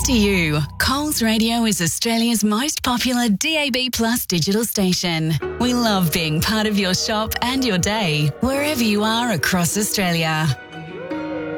to you, Coles Radio is Australia's most popular DAB+ digital station. We love being part of your shop and your day, wherever you are across Australia.